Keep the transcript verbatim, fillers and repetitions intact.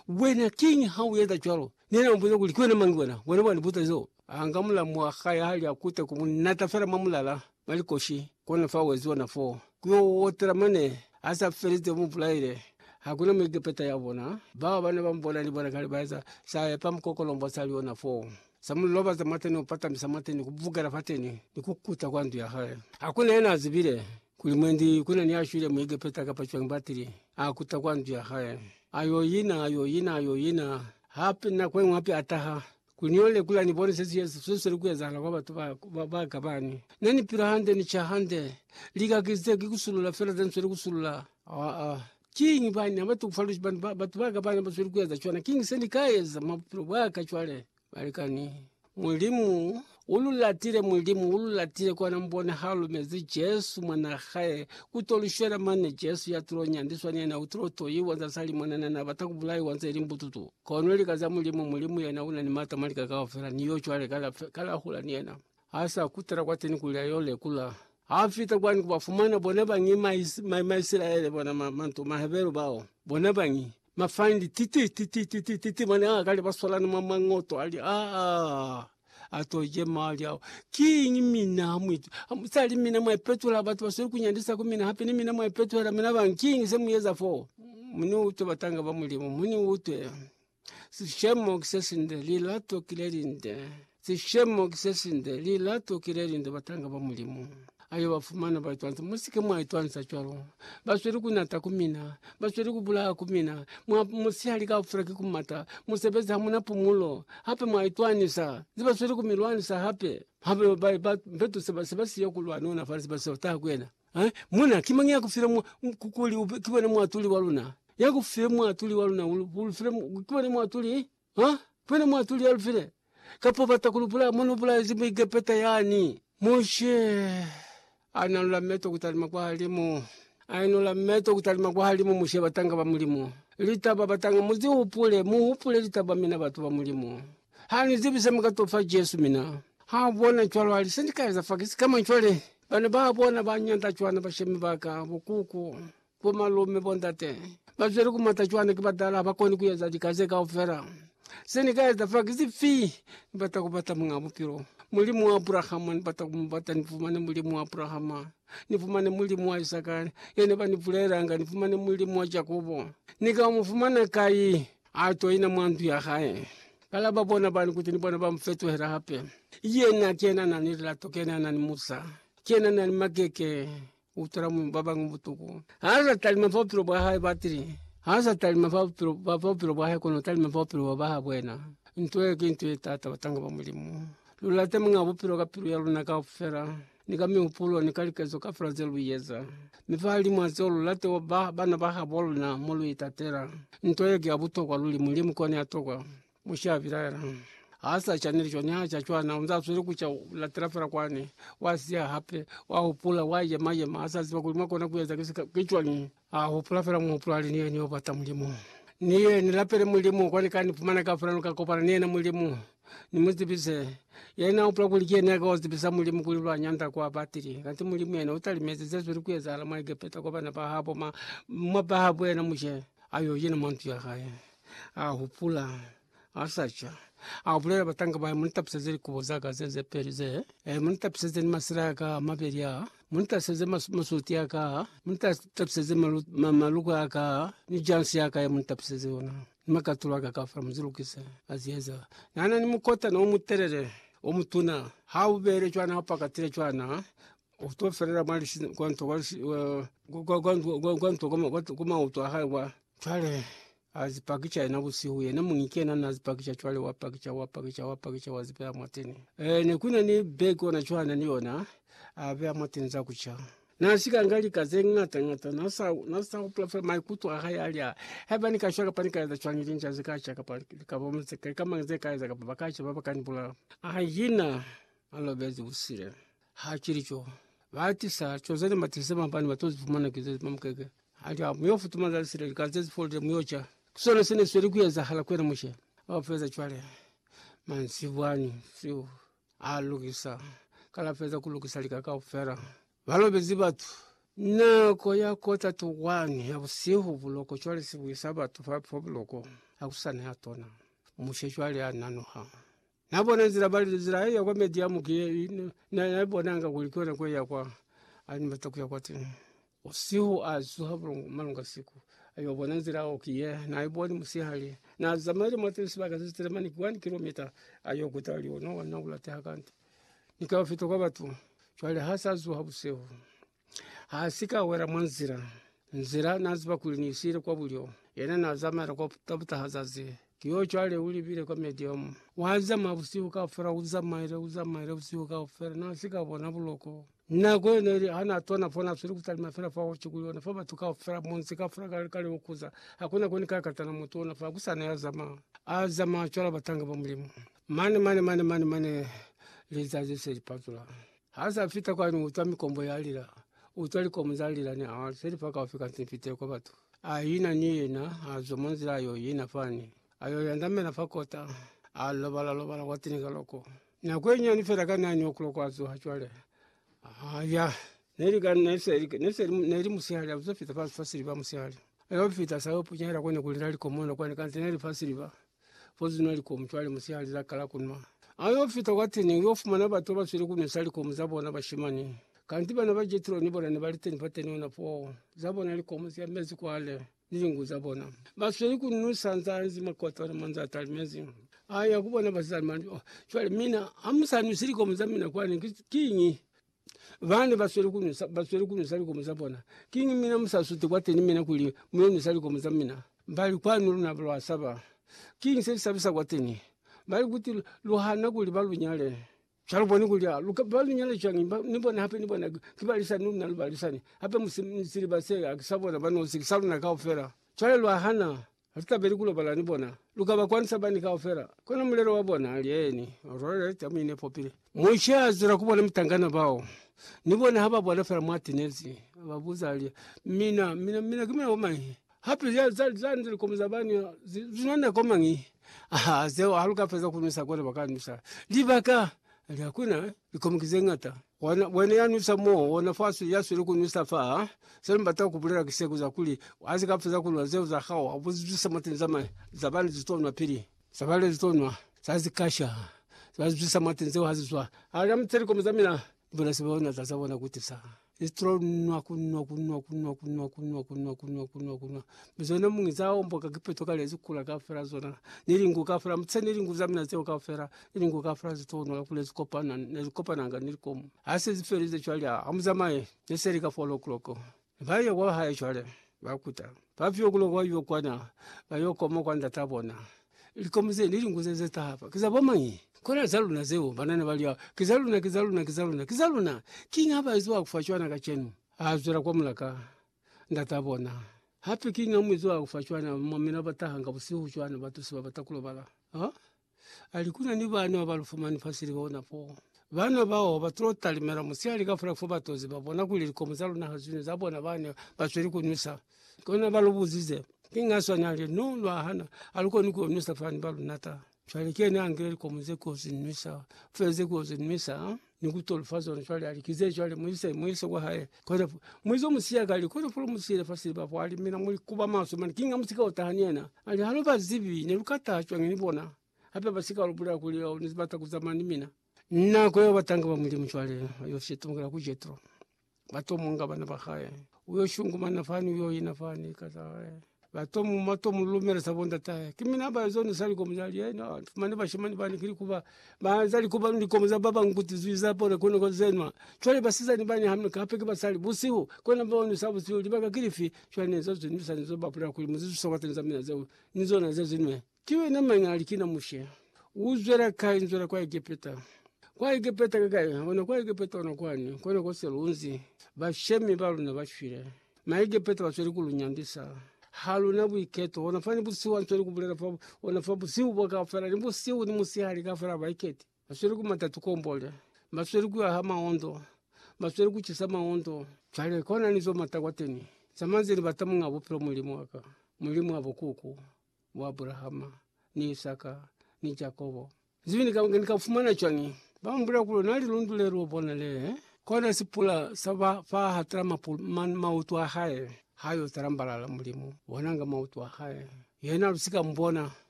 wena king hau yeda chwalo nena mbuzo kulikwena mangwana wena wani buta zo angamula mwakaya hali akute kumunata fera mamulala malikoshi kona fa wezo na fo kuyo wotra mane asa felite mupulaire hakuna migepeta yabona baba bana bambona ni bwana kali baza sa pam kokolombo sali ona fo samu loba za mateni upata msamateni kuvuga rafateni nikukuta kwandu ya haya hakuna ena azibire kulimwendi kuna ni ashule migepeta kapachwa mbatiri akuta kwandu ya haya ayo yina ayo yina ayo yina hapi na kwe mwapi ataha kunyole kula ni bone sesi yesu sisi kuya kwa batu ba ba kabani nani pirahande ni chahande liga kizde kikusulula fela dan suri kusulula a a king bani amatu kufalush ban batu ba kabani basuri kuya za chwana king sendi kaeza mapro ba kachwale balikani mulimu ululatire mulimu ululatire kwa nambone halu mezi Jesu mwana hae kutolushera mane Jesu ya turonya ndiswa ni na utroto yi wanza sali mwana na batakubulai wanza elimbututu konweli kaza mulimu mulimu ya nauna ni mata malika kawafera niyo chwale kala kala hula niena asa kutara kwa teni kulia yole kula afita kwa ni kubafumana boneba ngi maisiraele bona mantu maheberu bao boneba ngi mafandi titi titi titi titi mwana kali basola na mamangoto ali ah atoje mali yao kinyi mina mwitu amusali mina mwa petula batu basuri kunyandisa ku mina hapi ni mina mwa petula mina bankingi se muyeza fo muni uto batanga bamulimo muni uto sishemo kisesinde lilato kilerinde sishemo kisesinde lilato kilerinde batanga bamulimo ayo bafumana baitwanza musike mwa itwanza chwalo basuri kunata kumina basuri kubula kumina mwa musihali ka ufraki kumata musebeza hamuna pumulo hape mwa itwanisa zibasuri kumilwanisa hape hape bai betu seba sebasi yokulwana na farisi basota kwena eh muna kimangia kufira mu kukuli kibone mwa tuli waluna yakufira mwa tuli waluna ulfira kibone mwa tuli ha kibone mwa tuli alfire kapo batakulupula monopula zibigepeta yani mushe ana la meto kutalima kwa halimu aino la meto kutalima kwa halimu mushe batanga ba mulimo litaba batanga muzi upule mu upule litaba mina batu ba mulimo hani zibise mukatofa Jesu mina ha bona chwalo ali sindikaza fakisi kama chwale bana ba bona banyanda chwana bashemi baka bukuku pomalume bondate bazere kumata chwana kibadala bakoni kuyeza dikaze ka ofera sindikaza fakisi fi batakubata mungabupiro mulimu wa Abrahama nipata kumbata nifumane mulimu wa Abrahama nifumane mulimu wa Isaka yene banifulera nifumane mulimu wa Jakobo nika mufumana kai ato ina mwandu ya hae kala babona bani kuti nibona bamfetu hera hape yena kena na nilato kena na Musa kena na makeke utaramu baba ngumbutuku haza talima popiro ba hae batiri haza talima popiro ba popiro ba hae kono talima popiro ba ha bwena ntwe kintu tata batanga ba mulimu lulate mga bupiro kapiru ya luna ka ofera nika mi upulo nikalikezo ka frazelu yeza mifali mwazolo late wa bana baha bolu na molu itatera ntoye ki abuto kwa luli mulimu kwa ni atoka mushavirara asa chaneli choni hacha chwana unza suri kucha latera fera kwani wasia hape wa upula waje maje asa ziba kulima kona kuyeza kichwa ni ah upula fera mu upula ni ni obata mulimu niye nilapere mulimu kwani kani pumana ka fera nukakopana niye na mulimu ni muzibise yena upla kulikie nega ozibisa mulimu kulilwa nyanda kwa batiri kanti mulimu yena utalimeze zezu rikuyeza ala maigepeta kwa bana pahabo ma mapahabo yena mushe ayo yena mantu ya kaya ahupula asacha ahupula batanga ba muntapseze kubozaga zeze perize eh muntapseze masiraka maberia muntapseze masutia ka muntapseze maluka ka ni jansi ya ka muntapseze ona makatulaga ka from zilukise azieza nana ni mukota no muterere omutuna haubere chwana hapakatire chwana utoferera mali kwanto kwanto kwanto kama kama utahaiwa chale azipakicha na busihuye na mungikena na azipakicha chwale wapakicha wapakicha wapakicha wazipea matini eh ne kuna ni bego na chwana niona avea matini za kucha na sika ngali kazenga tangata nasa nasa plafa maikutu haya alia heba nikashaka panika za chwangilinja zikacha kapani kabomze kama zeka za kapakacha baba kanibula ayina alobezi usire hachiricho bati sa chozene matisema bani batozi fumana kizezi mamkege aja muyofu tumaza sire kazezi folde muyocha kusona sene sweri kuyeza hala kwena mushe wafeza chwale mansivwani sio alugisa kala feza kulugisa likaka ufera balobezi batu na koya kota tuwani ya usihu buloko chwale sibu isaba tufapo buloko akusana atona musheshwali ananuha nabona nzira bali nzira ya kwa media mukie na nabona nga kulikona kwa ya kwa animata kwa kwa tini usihu azuhabro malunga siku ayo bona nzira okiye na iboni musihali na zamari motesi bagazitere mani one kilometer ayo kutali ono na ulate hakanti nikawa fito kwa batu chwale hasa zuhabusehu hasika wera mwanzira nzira naziba kulinisire kwa bulyo yana nazamara kwa tabuta hazazi kiyo chwale uli bile kwa medium waza mabusihu ka fera uza maire uza maire usihu ka fera na sika bona buloko na go neri hana tona fona suri kutali mafera fa uchikuliona fa batu ka fera monzi ka fera kale kale ukuza hakuna koni ka katana mutona fa kusana ya zama azama chwala batanga ba mulimo mane mane mane mane mane lizaje seri patula hasa fita kwa ni utami kombo yalira utali komzalira ni awali seri paka wafika ntimpite kwa batu aina niye na azomonzira ayo yina fani ayo yandame na fakota alobala lobala watini galoko na kwenye nifera kana ni okulo kwa zo hachwale aya neri kan neseri neseri neri musihali abuzo fita fa fasiri ba musihali ayo fita sawo punyera kwene kulirali komono kwene kan neri fasiri ba fozi nali komchwale musihali zakala kunma ayo fita watini yofuma na bato basiri kunesali komzabona bashimani kanti bana bajetro ni bona ne baliteni pateni ona po zabona liko musi amezi kwale ningu zabona basiri kunusa nzanzi makota na manza talimezi aya kubona bazalmani oh, chwale mina amusani siri komzamina kwani kinyi vane basiri kunusa basiri kunusa liko muzabona kinyi mina musasuti kwateni mina kuli muyoni sali komzamina mbali kwanu na blo asaba kinyi siri sabisa kwateni mbali kuti luhana kuli balunyale Charuboni kulia luka balu nyale changi nibona hape nibona kibalisa nuna lubalisani hape musiri base akisabona bano sikisalu na kaofera chale lwa hana hata berikulo bala nibona luka bakwanisa bani kaofera kona mulero wabona alieni orore tamine popile mwisha azira kubona mtangana bao nibona haba bwana fera mwatinezi babuza ali mina mina mina kimena omai hape ya zal zal komzabani zinana komangi ah zeo haluka pesa kunisa kwa bakanisa libaka Hakuna ikomukize ngata wana wene yanusa mo wana fasu yasu kunusa fa semba ta kubulera kisego za kuli azi kapfa kulwa zeu za hawa abuzisa matinzama zabali zitonwa pili zabali zitonwa sazi kasha zabuzisa matinzeu hazizwa ala mteri komzamina bona sebona zasabona kuti sa istronwa kunwa kunwa kunwa kunwa kunwa kunwa kunwa kunwa kunwa bizona mungizao mboka kipeto kale zikula kafera zona niringu kafera mtsene niringu zamina zeo kafera niringu kafera zitono kule zikopana nezikopana nga nilikomu ase ziferize chwali amuzamaye neseri ka follow clock baye wa haye chwali bakuta bavyo kulo kwa yo kwana bayo komo kwanda tabona ilikomuze niringu zeze tahapa kizabomanyi kona zaluna zeo banane balia kizaluna kizaluna kizaluna kizaluna kinga haba izwa kufachwana kachenu azura kwa mulaka ndatabona hapi kinga mwizwa kufachwana mamina batahanga busihu chwana batusi babatakulo bala ha alikuna ni bana balufumani fasiri bona po bana bawo batrota limera musiali kafura kufa batozi babona kuli komzaluna hazuni zabona bana basweri kunyusa kona balubuzize kinga swanyali no lwa hana aliko niko nyusa fani balunata Chwalike ni angeli komuze kuzinmisa, feze kuzinmisa, nikutolu fazo na chwali alikize chwali mwise mwise kwa hae. Kwa mwizo musiya gali, kwa fulu musire fasiri bapo ali mina mwili kuba maso mani kinga musika utahaniena. Ali haloba zibi, nilukata chwangi nibona. Hape basika ulubura kulia nizibata kuzamani mina. Na kwa hiyo batanga wa mwili mchwali, ayo shetu mga kujetro. Bato munga bana bakhaye. Uyo shungu manafani, uyo inafani, kaza hae. Batomu matomu lumera sabonda tae kimina ba zone sali komzali ena mane bashimani bani kiri kuba bazali kuba ndi komza baba nguti zuiza pole kono kozenwa chwale basiza ni bani hamne kapeke basali busihu kona boni sabu sihu libaka kirifi chwale nezo zinisa nizo bapura kuli muzisu sobatenza mina zao nizo na zezo zinwe kiwe na manya alikina mushe uzwera kai nzwera kwa Egipeta kwa Egipeta kagai wana kwa Egipeta wana kwani kono koselunzi bashemi balu na bashire ma Egipeta basweri kulunyandisa halu na wiketo wanafanya busiwa ntweli kubulera fa wanafa busiwa baka fera ni busiwa ni musihali ka fera baiketi basweri ku matatu kombole basweri ku hama ondo basweri ku chisama ondo chale kona nizo matakwateni samanzi ni batamu ngabo pro mulimo aka mulimo abokuku wa Abrahama ni Isaka ni Jakobo zivini ka nikafumana chwangi bambura kulo nali lundule robona le eh? Kona sipula saba fa hatra mapul man mautu hae hayo tarambala la mulimu wananga mautu hae yena lusika mbona